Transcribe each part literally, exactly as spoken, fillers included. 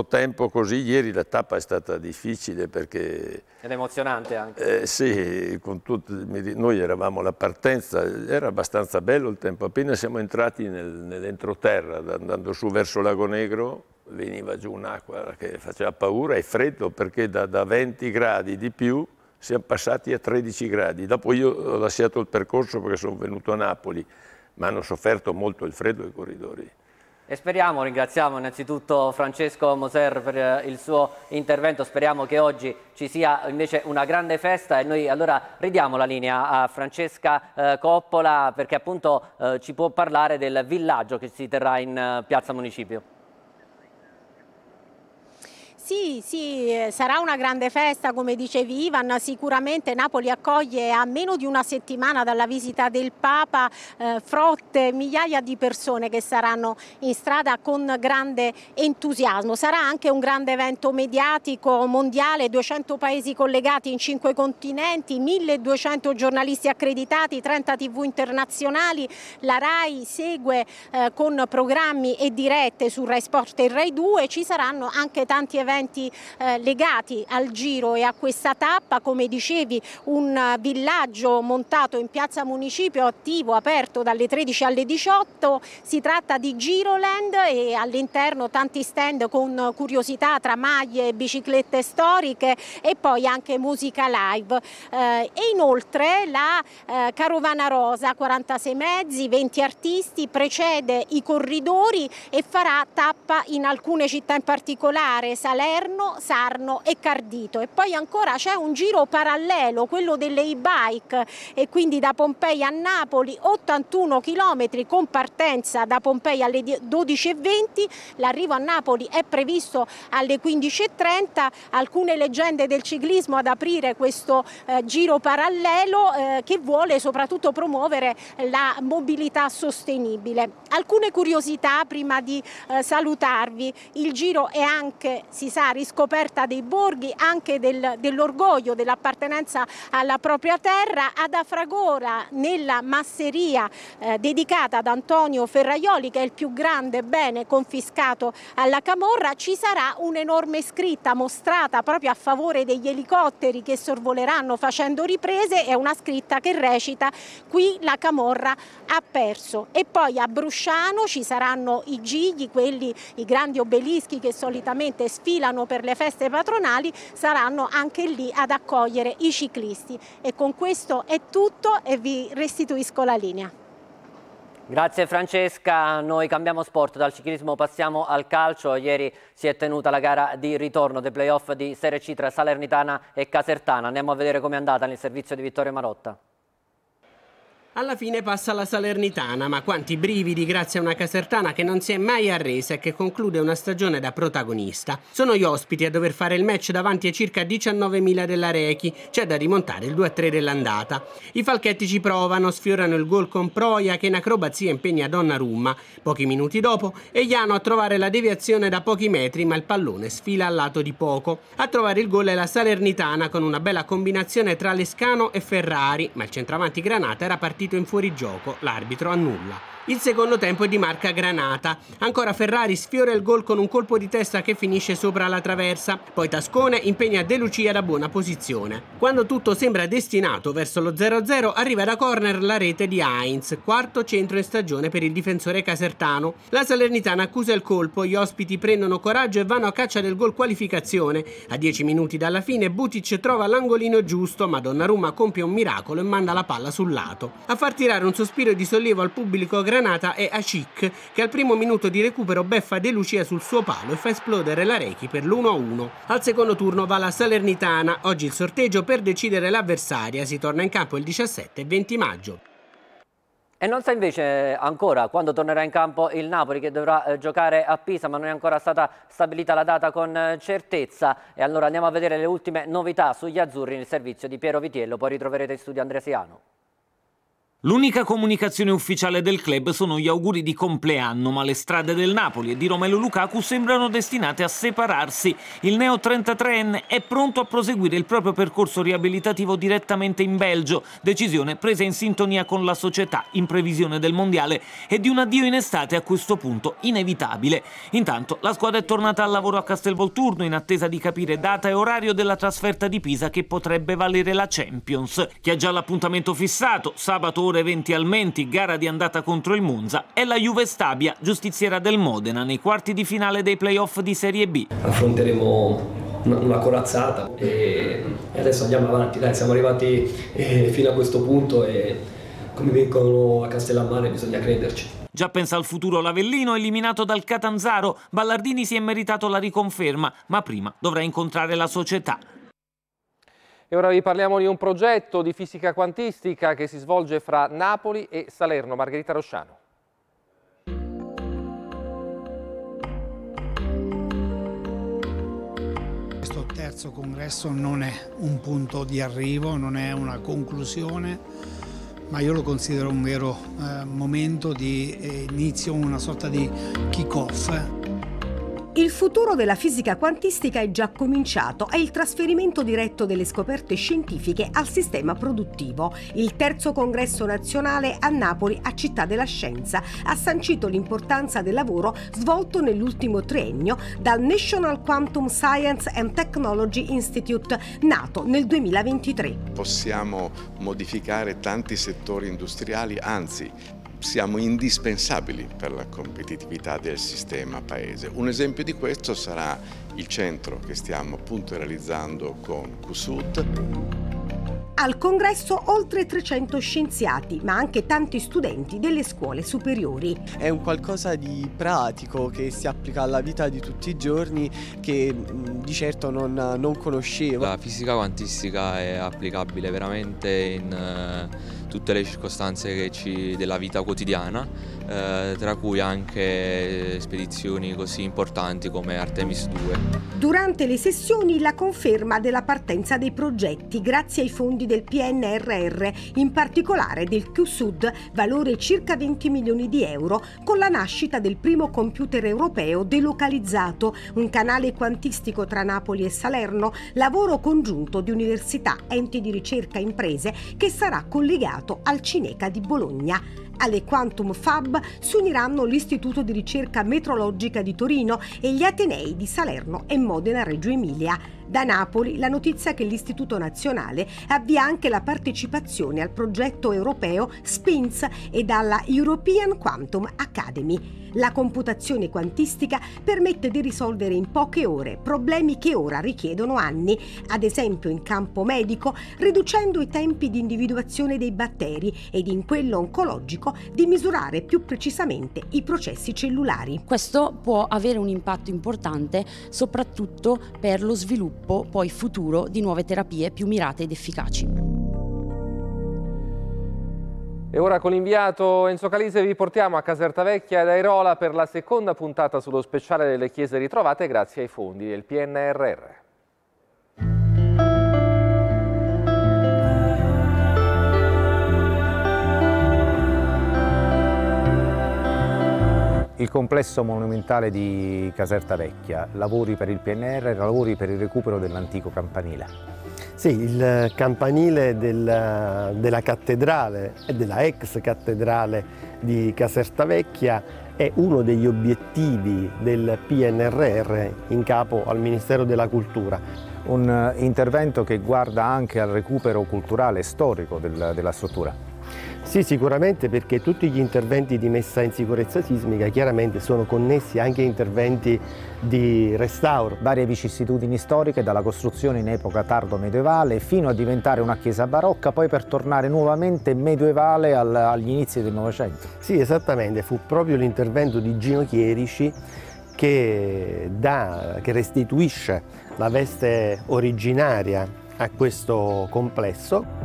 tempo così. Ieri la tappa è stata difficile perché... Ed emozionante anche. Eh, sì, con tutti, noi eravamo alla partenza, era abbastanza bello il tempo. Appena siamo entrati nel, nell'entroterra, andando su verso Lago Negro, veniva giù un'acqua che faceva paura e freddo, perché da, da venti gradi di più siamo passati a tredici gradi. Dopo io ho lasciato il percorso perché sono venuto a Napoli, ma hanno sofferto molto il freddo i corridori. E speriamo, ringraziamo innanzitutto Francesco Moser per il suo intervento, speriamo che oggi ci sia invece una grande festa, e noi allora ridiamo la linea a Francesca eh, Coppola, perché appunto eh, ci può parlare del villaggio che si terrà in eh, Piazza Municipio. Sì, sì, sarà una grande festa, come dicevi Ivan. Sicuramente Napoli accoglie a meno di una settimana dalla visita del Papa eh, frotte, migliaia di persone che saranno in strada con grande entusiasmo. Sarà anche un grande evento mediatico mondiale, duecento paesi collegati in cinque continenti, milleduecento giornalisti accreditati, trenta tivù internazionali. La RAI segue eh, con programmi e dirette su Rai Sport e Rai due. Ci saranno anche tanti eventi Eh, legati al Giro e a questa tappa, come dicevi, un villaggio montato in Piazza Municipio, attivo, aperto dalle tredici alle diciotto. Si tratta di Giroland e all'interno tanti stand con curiosità tra maglie e biciclette storiche, e poi anche musica live. Eh, e inoltre la eh, Carovana Rosa, quarantasei mezzi, venti artisti, precede i corridori e farà tappa in alcune città in particolare, Salerno, Sarno e Cardito. E poi ancora c'è un giro parallelo, quello delle e-bike, e quindi da Pompei a Napoli, ottantuno chilometri con partenza da Pompei alle dodici e venti. L'arrivo a Napoli è previsto alle quindici e trenta. Alcune leggende del ciclismo ad aprire questo eh, giro parallelo eh, che vuole soprattutto promuovere la mobilità sostenibile. Alcune curiosità prima di eh, salutarvi. Il giro è anche, si sa, riscoperta dei borghi, anche del, dell'orgoglio, dell'appartenenza alla propria terra. Ad Afragora, nella masseria eh, dedicata ad Antonio Ferraioli, che è il più grande bene confiscato alla camorra, ci sarà un'enorme scritta mostrata proprio a favore degli elicotteri che sorvoleranno facendo riprese. È una scritta che recita: qui la camorra ha perso. E poi a Brusciano ci saranno i gigli, quelli, i grandi obelischi che solitamente sfilano per le feste patronali, saranno anche lì ad accogliere i ciclisti. E con questo è tutto e vi restituisco la linea. Grazie Francesca, noi cambiamo sport, dal ciclismo passiamo al calcio. Ieri si è tenuta la gara di ritorno dei playoff di Serie C tra Salernitana e Casertana. Andiamo a vedere com'è andata nel servizio di Vittorio Marotta. Alla fine passa la Salernitana, ma quanti brividi grazie a una Casertana che non si è mai arresa e che conclude una stagione da protagonista. Sono gli ospiti a dover fare il match davanti ai circa diciannovemila della Rechi, c'è da rimontare il due a tre dell'andata. I falchetti ci provano, sfiorano il gol con Proia che in acrobazia impegna Donnarumma. Pochi minuti dopo Eiano a trovare la deviazione da pochi metri, ma il pallone sfila al lato di poco. A trovare il gol è la Salernitana con una bella combinazione tra Lescano e Ferrari, ma il centravanti Granata era partito in fuorigioco, l'arbitro annulla. Il secondo tempo è di marca Granata. Ancora Ferrari sfiora il gol con un colpo di testa che finisce sopra la traversa. Poi Tascone impegna De Lucia da buona posizione. Quando tutto sembra destinato verso lo zero a zero, arriva da corner la rete di Heinz, quarto centro in stagione per il difensore casertano. La Salernitana accusa il colpo, gli ospiti prendono coraggio e vanno a caccia del gol qualificazione. A dieci minuti dalla fine Butic trova l'angolino giusto, ma Donnarumma compie un miracolo e manda la palla sul lato. A far tirare un sospiro di sollievo al pubblico Granata è Acic, che al primo minuto di recupero beffa De Lucia sul suo palo e fa esplodere la Rechi per l'uno a uno. Al secondo turno va la Salernitana, oggi il sorteggio per decidere l'avversaria, si torna in campo il diciassette e venti maggio. E non sa invece ancora quando tornerà in campo il Napoli, che dovrà eh, giocare a Pisa, ma non è ancora stata stabilita la data con eh, certezza. E allora andiamo a vedere le ultime novità sugli azzurri nel servizio di Piero Vitiello, poi ritroverete in studio Andrea Siano. L'unica comunicazione ufficiale del club sono gli auguri di compleanno, ma le strade del Napoli e di Romelu Lukaku sembrano destinate a separarsi. Il neo trentatreenne è pronto a proseguire il proprio percorso riabilitativo direttamente in Belgio, decisione presa in sintonia con la società in previsione del mondiale e di un addio in estate a questo punto inevitabile. Intanto la squadra è tornata al lavoro a Castelvolturno in attesa di capire data e orario della trasferta di Pisa che potrebbe valere la Champions. Chi ha già l'appuntamento fissato, sabato ore venti al Menti, gara di andata contro il Monza, è la Juve Stabia, giustiziera del Modena, nei quarti di finale dei play-off di Serie B. Affronteremo una, una corazzata e, e adesso andiamo avanti, dai, siamo arrivati eh, fino a questo punto e come vincono a Castellammare bisogna crederci. Già pensa al futuro l'Avellino, eliminato dal Catanzaro. Ballardini si è meritato la riconferma, ma prima dovrà incontrare la società. E ora vi parliamo di un progetto di fisica quantistica che si svolge fra Napoli e Salerno. Margherita Rosciano. Questo terzo congresso non è un punto di arrivo, non è una conclusione, ma io lo considero un vero eh, momento di eh, inizio, una sorta di kick-off. Il futuro della fisica quantistica è già cominciato, è il trasferimento diretto delle scoperte scientifiche al sistema produttivo. Il terzo congresso nazionale a Napoli, a Città della Scienza, ha sancito l'importanza del lavoro svolto nell'ultimo triennio dal National Quantum Science and Technology Institute, nato nel duemilaventitré. Possiamo modificare tanti settori industriali, anzi siamo indispensabili per la competitività del sistema paese. Un esempio di questo sarà il centro che stiamo appunto realizzando con Q S U T. Al congresso oltre trecento scienziati, ma anche tanti studenti delle scuole superiori. È un qualcosa di pratico che si applica alla vita di tutti i giorni che di certo non, non conoscevo. La fisica quantistica è applicabile veramente in uh, tutte le circostanze che ci, della vita quotidiana, uh, tra cui anche spedizioni così importanti come Artemis due. Durante le sessioni la conferma della partenza dei progetti grazie ai fondi del P N R R, in particolare del Q S U D, valore circa venti milioni di euro, con la nascita del primo computer europeo delocalizzato, un canale quantistico tra Napoli e Salerno, lavoro congiunto di università, enti di ricerca e imprese che sarà collegato al Cineca di Bologna. Alle Quantum Fab si uniranno l'Istituto di ricerca metrologica di Torino e gli Atenei di Salerno e Modena Reggio Emilia. Da Napoli la notizia che l'Istituto Nazionale avvia anche la partecipazione al progetto europeo SPINS e dalla European Quantum Academy. La computazione quantistica permette di risolvere in poche ore problemi che ora richiedono anni, ad esempio in campo medico, riducendo i tempi di individuazione dei batteri ed in quello oncologico di misurare più precisamente i processi cellulari. Questo può avere un impatto importante soprattutto per lo sviluppo poi futuro di nuove terapie più mirate ed efficaci. E ora con l'inviato Enzo Calise vi portiamo a Caserta Vecchia ed Airola per la seconda puntata sullo speciale delle chiese ritrovate grazie ai fondi del P N R R. Il complesso monumentale di Caserta Vecchia, lavori per il P N R R, lavori per il recupero dell'antico campanile. Sì, il campanile della, della cattedrale e della ex cattedrale di Caserta Vecchia è uno degli obiettivi del P N R R in capo al Ministero della Cultura. Un intervento che guarda anche al recupero culturale e storico del, della struttura. Sì, sicuramente, perché tutti gli interventi di messa in sicurezza sismica chiaramente sono connessi anche a interventi di restauro. Varie vicissitudini storiche, dalla costruzione in epoca tardo medievale fino a diventare una chiesa barocca, poi per tornare nuovamente medievale al, agli inizi del Novecento. Sì, esattamente, fu proprio l'intervento di Gino Chierici che, dà, che restituisce la veste originaria a questo complesso.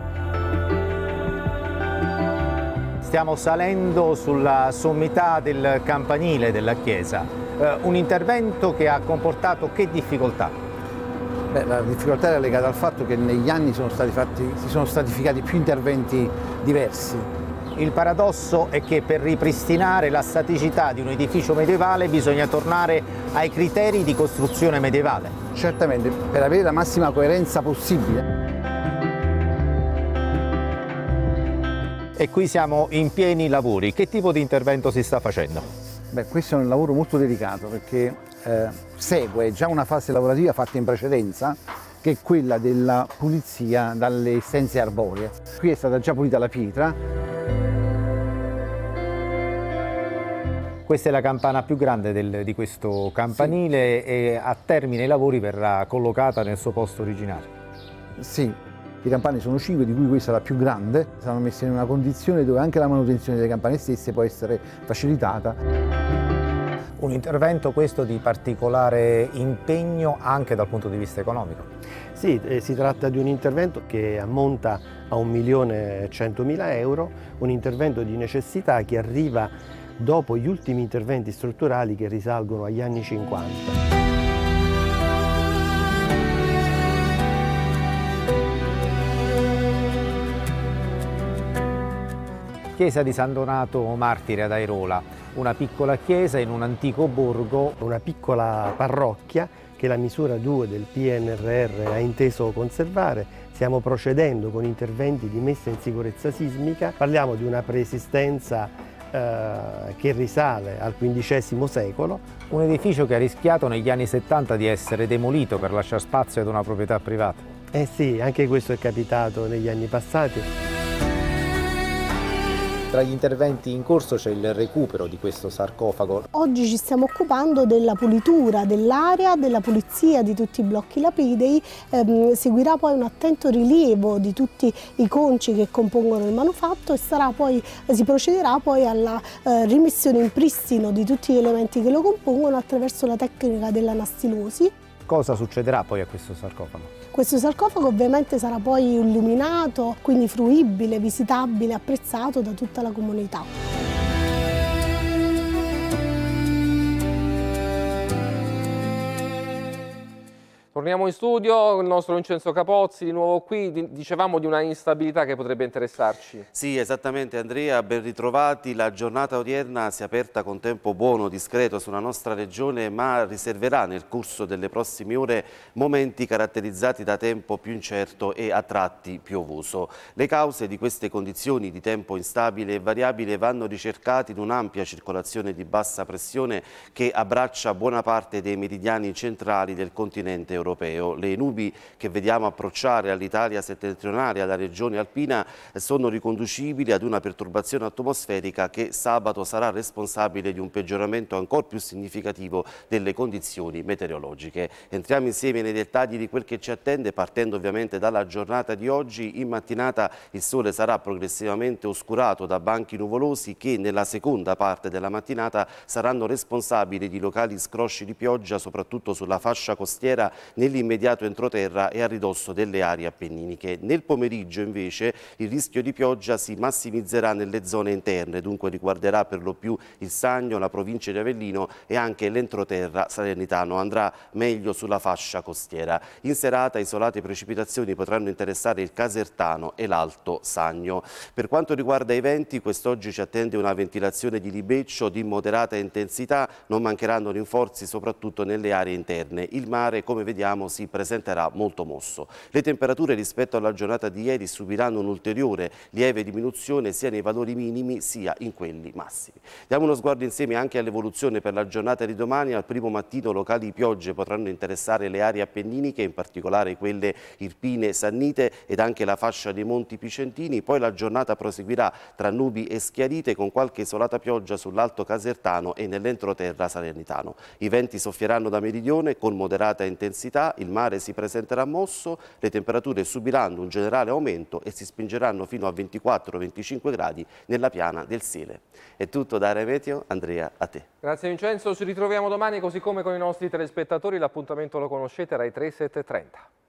Stiamo salendo sulla sommità del campanile della chiesa, eh, un intervento che ha comportato che difficoltà? Beh, la difficoltà era legata al fatto che negli anni sono stati fatti, si sono stratificati più interventi diversi, Il paradosso è che per ripristinare la staticità di un edificio medievale bisogna tornare ai criteri di costruzione medievale. Certamente, per avere la massima coerenza possibile. E qui siamo in pieni lavori. Che tipo di intervento si sta facendo? Beh, questo è un lavoro molto delicato perché eh, segue già una fase lavorativa fatta in precedenza, che è quella della pulizia dalle essenze arboree. Qui è stata già pulita la pietra. Questa è la campana più grande del, di questo campanile, sì. E a termine i lavori verrà collocata nel suo posto originale. Sì. Le campane sono cinque, di cui questa è la più grande, saranno messe in una condizione dove anche la manutenzione delle campane stesse può essere facilitata. Un intervento questo di particolare impegno anche dal punto di vista economico. Sì, eh, si tratta di un intervento che ammonta a un milione e centomila euro, un intervento di necessità che arriva dopo gli ultimi interventi strutturali che risalgono agli anni cinquanta. Chiesa di San Donato Martire ad Airola, una piccola chiesa in un antico borgo. Una piccola parrocchia che la misura due del P N R R ha inteso conservare. Stiamo procedendo con interventi di messa in sicurezza sismica. Parliamo di una preesistenza eh, che risale al quindicesimo secolo. Un edificio che ha rischiato negli anni settanta di essere demolito per lasciare spazio ad una proprietà privata. Eh sì, anche questo è capitato negli anni passati. Tra gli interventi in corso c'è il recupero di questo sarcofago. Oggi ci stiamo occupando della pulitura dell'area, della pulizia di tutti i blocchi lapidei, ehm, seguirà poi un attento rilievo di tutti i conci che compongono il manufatto e sarà poi, si procederà poi alla eh, rimessione in pristino di tutti gli elementi che lo compongono attraverso la tecnica dell'anastilosi. Cosa succederà poi a questo sarcofago? Questo sarcofago ovviamente sarà poi illuminato, quindi fruibile, visitabile, apprezzato da tutta la comunità. Torniamo in studio, il nostro Vincenzo Capozzi di nuovo qui, dicevamo di una instabilità che potrebbe interessarci. Sì, esattamente Andrea, ben ritrovati. La giornata odierna si è aperta con tempo buono, discreto sulla nostra regione, ma riserverà nel corso delle prossime ore momenti caratterizzati da tempo più incerto e a tratti piovoso. Le cause di queste condizioni di tempo instabile e variabile vanno ricercate in un'ampia circolazione di bassa pressione che abbraccia buona parte dei meridiani centrali del continente europeo. Le nubi che vediamo approcciare all'Italia settentrionale e alla regione alpina sono riconducibili ad una perturbazione atmosferica che sabato sarà responsabile di un peggioramento ancora più significativo delle condizioni meteorologiche. Entriamo insieme nei dettagli di quel che ci attende, partendo ovviamente dalla giornata di oggi. In mattinata il sole sarà progressivamente oscurato da banchi nuvolosi che nella seconda parte della mattinata saranno responsabili di locali scrosci di pioggia, soprattutto sulla fascia costiera nell'immediato entroterra e a ridosso delle aree appenniniche. Nel pomeriggio invece il rischio di pioggia si massimizzerà nelle zone interne, dunque riguarderà per lo più il Sannio, la provincia di Avellino e anche l'entroterra salernitano. Andrà meglio sulla fascia costiera. In serata isolate precipitazioni potranno interessare il Casertano e l'Alto Sannio. Per quanto riguarda i venti, quest'oggi ci attende una ventilazione di libeccio di moderata intensità, non mancheranno rinforzi soprattutto nelle aree interne. Il mare, come vediamo, si presenterà molto mosso. Le temperature rispetto alla giornata di ieri subiranno un'ulteriore lieve diminuzione sia nei valori minimi sia in quelli massimi. Diamo uno sguardo insieme anche all'evoluzione per la giornata di domani. Al primo mattino locali piogge potranno interessare le aree appenniniche, in particolare quelle irpine, sannite ed anche la fascia dei monti picentini. Poi la giornata proseguirà tra nubi e schiarite con qualche isolata pioggia sull'Alto Casertano e nell'entroterra salernitano. I venti soffieranno da meridione con moderata intensità. Il mare si presenterà mosso, le temperature subiranno un generale aumento e si spingeranno fino a ventiquattro venticinque gradi nella piana del Sele. È tutto da Area Meteo, Andrea, a te. Grazie Vincenzo, ci ritroviamo domani così come con i nostri telespettatori, l'appuntamento lo conoscete, Rai tre, sette e trenta.